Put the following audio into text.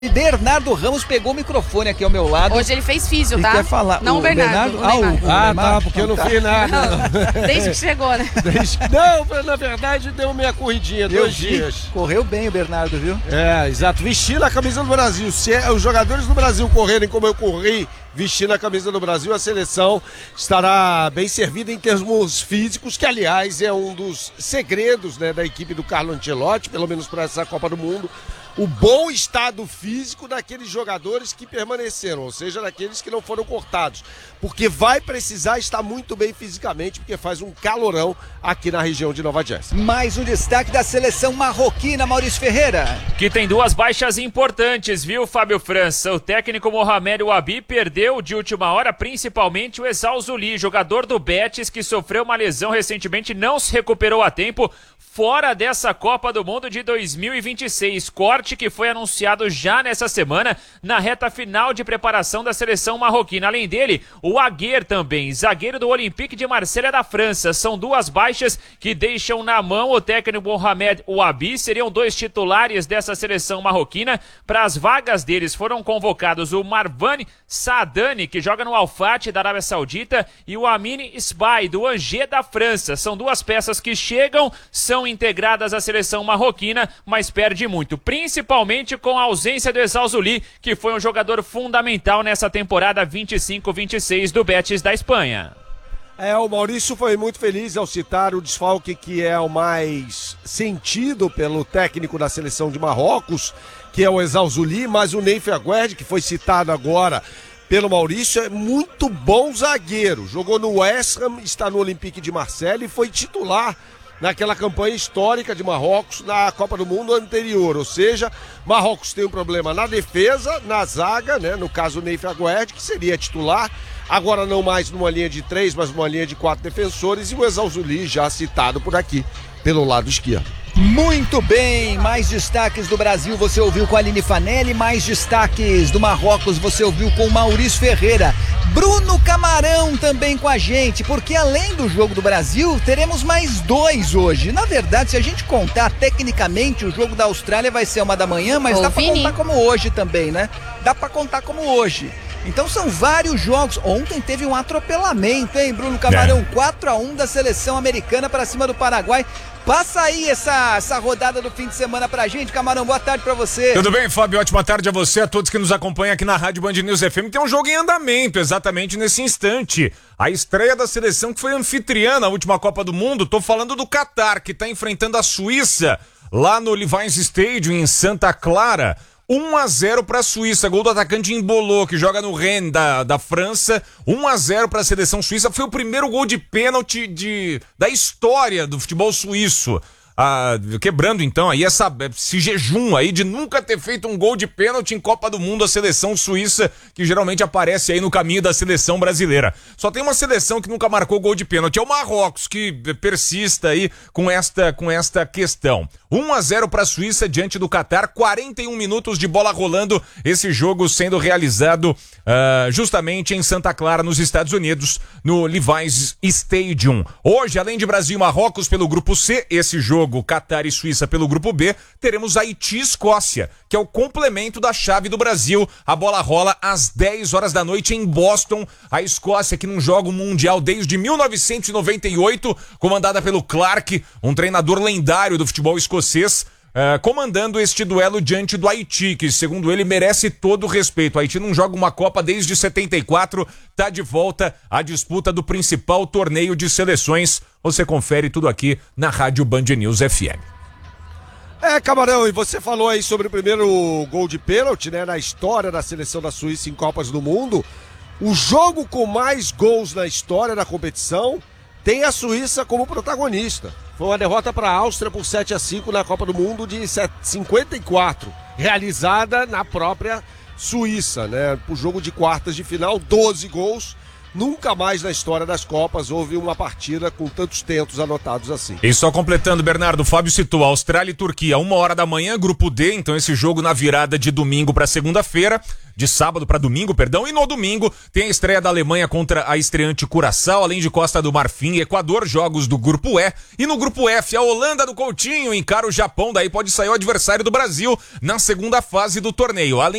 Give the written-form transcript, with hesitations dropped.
Bernardo Ramos pegou o microfone aqui ao meu lado. Hoje ele fez físio, tá? Quer falar? Não o Bernardo. Tá, porque eu não fiz nada. Não, desde que chegou, né? Não, na verdade deu meia corridinha, 2 dias. Correu bem o Bernardo, viu? É, exato. Vestindo a camisa do Brasil. Se os jogadores do Brasil correrem como eu corri, vestindo a camisa do Brasil, a seleção estará bem servida em termos físicos, que aliás é um dos segredos, né, da equipe do Carlo Ancelotti, pelo menos para essa Copa do Mundo. O bom estado físico daqueles jogadores que permaneceram, ou seja, daqueles que não foram cortados, porque vai precisar estar muito bem fisicamente, porque faz um calorão aqui na região de Nova Jersey. Mais um destaque da seleção marroquina, Maurício Ferreira. Que tem 2 baixas importantes, viu, Fábio França? O técnico Mohamed Ouabi perdeu de última hora, principalmente o Ezal Zuli, jogador do Betis, que sofreu uma lesão recentemente, não se recuperou a tempo, fora dessa Copa do Mundo de 2026. Corte que foi anunciado já nessa semana, na reta final de preparação da seleção marroquina. Além dele, o Aguer também, zagueiro do Olympique de Marselha da França. São 2 baixas que deixam na mão o técnico Mohamed Ouabi. Seriam 2 titulares dessa seleção marroquina. Para as vagas deles foram convocados o Marwan Saadani, que joga no Al-Fatih da Arábia Saudita, e o Amine Sbai, do Angers da França. São 2 peças que chegam, são integradas à seleção marroquina, mas perde muito, principalmente com a ausência do Ezal Zuli, que foi um jogador fundamental nessa temporada 25-26 do Betis da Espanha. O Maurício foi muito feliz ao citar o desfalque que é o mais sentido pelo técnico da seleção de Marrocos, que é o Ezal Zuli, mas o Neif Aguerd, que foi citado agora pelo Maurício, é muito bom zagueiro. Jogou no West Ham, está no Olympique de Marselha e foi titular naquela campanha histórica de Marrocos na Copa do Mundo anterior. Ou seja, Marrocos tem um problema na defesa, na zaga, né? No caso o Neif Aguerd, que seria titular, agora não mais numa linha de 3, mas numa linha de 4 defensores, e o Ezal Zuli já citado por aqui, pelo lado esquerdo. Muito bem, mais destaques do Brasil você ouviu com a Aline Fanelli, mais destaques do Marrocos você ouviu com o Maurício Ferreira. Bruno Camarão também com a gente, porque além do jogo do Brasil, teremos mais 2 hoje. Na verdade, se a gente contar tecnicamente, o jogo da Austrália vai ser 1 da manhã, mas dá pra contar como hoje também, né? Dá pra contar como hoje. Então são vários jogos. Ontem teve um atropelamento, hein, Bruno Camarão? 4-1 da seleção americana para cima do Paraguai. Passa aí essa rodada do fim de semana pra gente, Camarão. Boa tarde pra você. Tudo bem, Fábio? Ótima tarde a você, a todos que nos acompanham aqui na Rádio Band News FM. Tem um jogo em andamento exatamente nesse instante. A estreia da seleção que foi anfitriã na última Copa do Mundo. Tô falando do Catar, que tá enfrentando a Suíça lá no Levi's Stadium em Santa Clara. 1-0 para a Suíça, gol do atacante Embolou, que joga no Rennes da França. 1-0 para a seleção suíça. Foi o primeiro gol de pênalti da história do futebol suíço. Quebrando então aí esse jejum aí de nunca ter feito um gol de pênalti em Copa do Mundo, a seleção suíça, que geralmente aparece aí no caminho da seleção brasileira. Só tem uma seleção que nunca marcou gol de pênalti, é o Marrocos, que persista aí com esta questão. 1-0 para a Suíça diante do Catar, 41 minutos de bola rolando, esse jogo sendo realizado justamente em Santa Clara, nos Estados Unidos, no Levi's Stadium. Hoje, além de Brasil e Marrocos pelo grupo C, esse jogo Catar e Suíça pelo grupo B, teremos Haiti e Escócia, que é o complemento da chave do Brasil. A bola rola às 10 horas da noite em Boston. A Escócia, que não joga o Mundial desde 1998, comandada pelo Clark, um treinador lendário do futebol escocês, comandando este duelo diante do Haiti, que segundo ele merece todo o respeito. O Haiti não joga uma Copa desde 74, tá de volta à disputa do principal torneio de seleções. Você confere tudo aqui na Rádio Band News FM. Camarão, e você falou aí sobre o primeiro gol de pênalti, né, na história da seleção da Suíça em Copas do Mundo. O jogo com mais gols na história da competição tem a Suíça como protagonista. Foi uma derrota para a Áustria por 7-5 na Copa do Mundo de 54, realizada na própria Suíça, né? O jogo de quartas de final, 12 gols Nunca mais na história das Copas houve uma partida com tantos tentos anotados assim. E só completando, Bernardo, o Fábio citou Austrália e Turquia, 1h da manhã, grupo D, então esse jogo na virada de domingo para segunda-feira, de sábado para domingo, perdão, e no domingo tem a estreia da Alemanha contra a estreante Curaçao, além de Costa do Marfim e Equador, jogos do grupo E, e no grupo F, a Holanda do Coutinho encara o Japão, daí pode sair o adversário do Brasil na segunda fase do torneio. Além